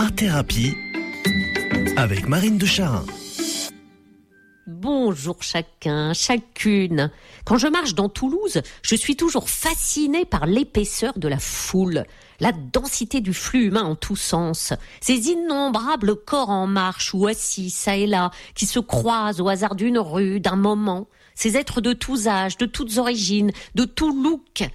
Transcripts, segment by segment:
Art Thérapie avec Marine de Charin. Bonjour chacune. Quand je marche dans Toulouse, je suis toujours fascinée par l'épaisseur de la foule, la densité du flux humain en tous sens, ces innombrables corps en marche ou assis çà et là, qui se croisent au hasard d'une rue, d'un moment, ces êtres de tous âges, de toutes origines, de tout look.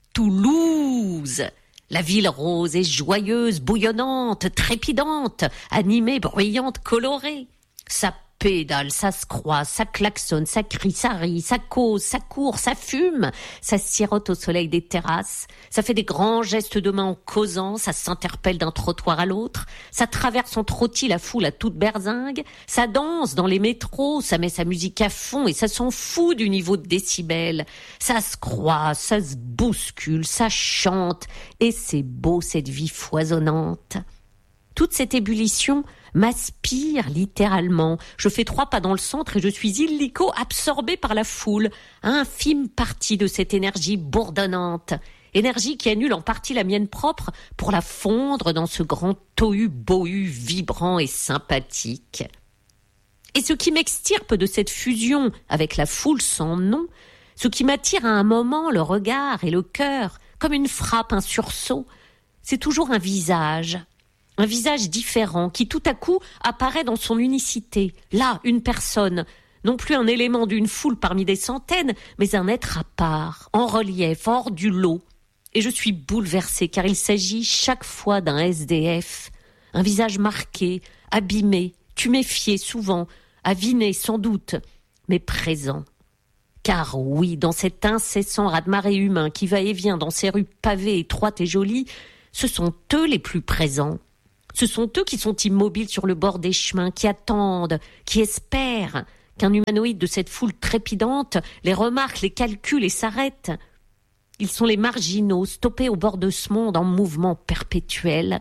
Toulouse, la ville rose et joyeuse, bouillonnante, trépidante, animée, bruyante, colorée. Ça pédale, ça se croise, ça klaxonne, ça crie, ça rit, ça cause, ça court, ça fume, ça sirote au soleil des terrasses, ça fait des grands gestes de main en causant, ça s'interpelle d'un trottoir à l'autre, ça traverse en trottis la foule à toute berzingue, ça danse dans les métros, ça met sa musique à fond et ça s'en fout du niveau de décibels, ça se croise, ça se bouscule, ça chante et c'est beau cette vie foisonnante. Toute cette ébullition m'aspire littéralement. Je fais 3 pas dans le centre et je suis illico absorbée par la foule, infime partie de cette énergie bourdonnante. Énergie qui annule en partie la mienne propre pour la fondre dans ce grand tohu-bohu vibrant et sympathique. Et ce qui m'extirpe de cette fusion avec la foule sans nom, ce qui m'attire à un moment le regard et le cœur, comme une frappe, un sursaut, c'est toujours un visage différent qui tout à coup apparaît dans son unicité. Là, une personne, non plus un élément d'une foule parmi des centaines, mais un être à part, en relief, hors du lot. Et je suis bouleversée car il s'agit chaque fois d'un SDF. Un visage marqué, abîmé, tuméfié souvent, aviné sans doute, mais présent. Car oui, dans cet incessant raz-de-marée humain qui va et vient dans ces rues pavées, étroites et jolies, ce sont eux les plus présents. Ce sont eux qui sont immobiles sur le bord des chemins, qui attendent, qui espèrent qu'un humanoïde de cette foule trépidante les remarque, les calcule et s'arrête. Ils sont les marginaux, stoppés au bord de ce monde en mouvement perpétuel.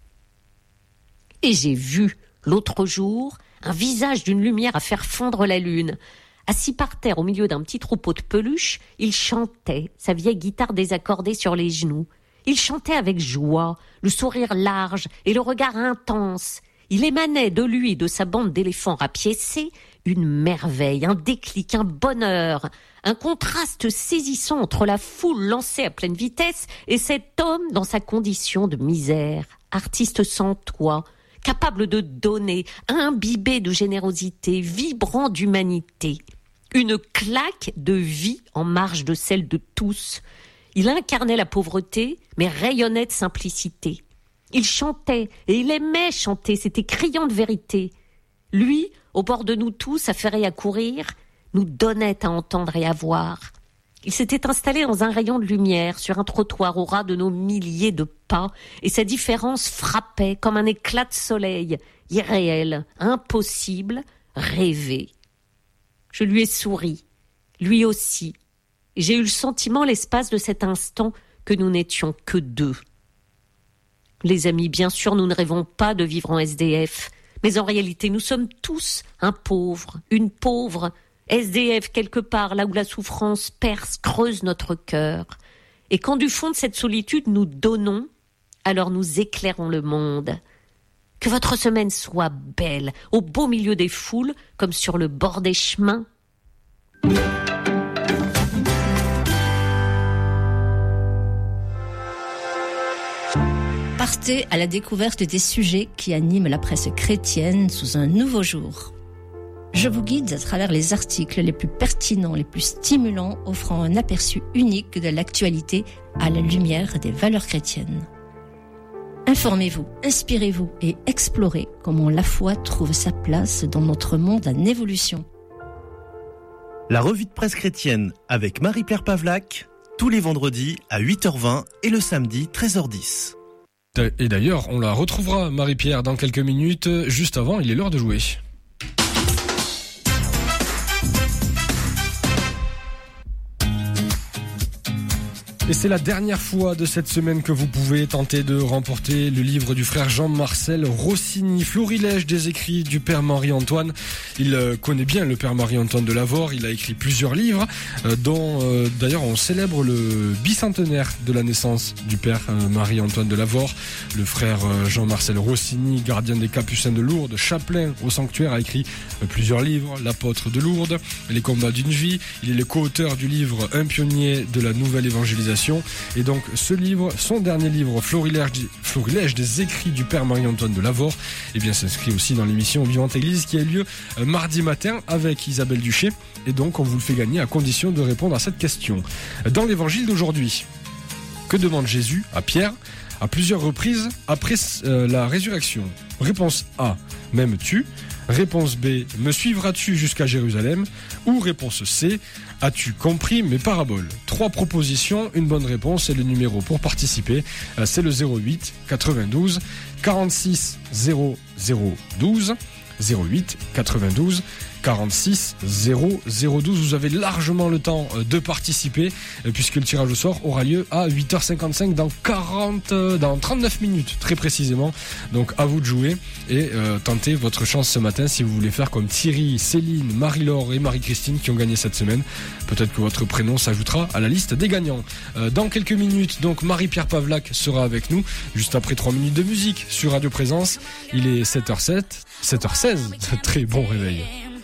Et j'ai vu, l'autre jour, un visage d'une lumière à faire fondre la lune. Assis par terre au milieu d'un petit troupeau de peluches, il chantait, sa vieille guitare désaccordée sur les genoux. Il chantait avec joie, le sourire large et le regard intense. Il émanait de lui et de sa bande d'éléphants rapiécés une merveille, un déclic, un bonheur, un contraste saisissant entre la foule lancée à pleine vitesse et cet homme dans sa condition de misère, artiste sans toit, capable de donner, imbibé de générosité, vibrant d'humanité. Une claque de vie en marge de celle de tous. Il incarnait la pauvreté, mais rayonnait de simplicité. Il chantait, et il aimait chanter, c'était criant de vérité. Lui, au bord de nous tous, affairés à courir, nous donnait à entendre et à voir. Il s'était installé dans un rayon de lumière, sur un trottoir au ras de nos milliers de pas, et sa différence frappait comme un éclat de soleil, irréel, impossible, rêvé. Je lui ai souri, lui aussi. J'ai eu le sentiment, l'espace de cet instant, que nous n'étions que 2. Les amis, bien sûr, nous ne rêvons pas de vivre en SDF, mais en réalité, nous sommes tous un pauvre, une pauvre, SDF quelque part, là où la souffrance perce, creuse notre cœur. Et quand du fond de cette solitude nous donnons, alors nous éclairons le monde. Que votre semaine soit belle, au beau milieu des foules, comme sur le bord des chemins. Partez à la découverte des sujets qui animent la presse chrétienne sous un nouveau jour. Je vous guide à travers les articles les plus pertinents, les plus stimulants, offrant un aperçu unique de l'actualité à la lumière des valeurs chrétiennes. Informez-vous, inspirez-vous et explorez comment la foi trouve sa place dans notre monde en évolution. La revue de presse chrétienne avec Marie-Pierre Pavlac, tous les vendredis à 8h20 et le samedi 13h10. Et d'ailleurs, on la retrouvera, Marie-Pierre, dans quelques minutes. Juste avant, il est l'heure de jouer. Et c'est la dernière fois de cette semaine que vous pouvez tenter de remporter le livre du frère Jean-Marcel Rossini, Florilège des écrits du père Marie-Antoine. Il connaît bien le père Marie-Antoine de Lavaur, il a écrit plusieurs livres, dont d'ailleurs on célèbre le bicentenaire de la naissance du père Marie-Antoine de Lavaur. Le frère Jean-Marcel Rossini, gardien des Capucins de Lourdes, chapelain au sanctuaire, a écrit plusieurs livres, L'apôtre de Lourdes, Les combats d'une vie. Il est le co-auteur du livre Un pionnier de la nouvelle évangélisation. Et donc ce livre, son dernier livre, Florilège des écrits du père Marie-Antoine de Lavaur, eh bien s'inscrit aussi dans l'émission Vivante Église qui a eu lieu mardi matin avec Isabelle Duché. Et donc on vous le fait gagner à condition de répondre à cette question. Dans l'évangile d'aujourd'hui, que demande Jésus à Pierre à plusieurs reprises après la résurrection? Réponse A, m'aimes-tu? Réponse B, me suivras-tu jusqu'à Jérusalem? Ou réponse C, as-tu compris mes paraboles? 3 propositions, une bonne réponse, et le numéro pour participer, c'est le 08 92 46 0012. 08 92 46 0012. Vous avez largement le temps de participer puisque le tirage au sort aura lieu à 8h55 dans 39 minutes très précisément. Donc à vous de jouer et tentez votre chance ce matin si vous voulez faire comme Thierry, Céline, Marie-Laure et Marie-Christine qui ont gagné cette semaine. Peut-être que votre prénom s'ajoutera à la liste des gagnants. Dans quelques minutes, donc Marie-Pierre Pavlac sera avec nous juste après 3 minutes de musique sur Radio Présence. Il est 7h16, très bon réveil.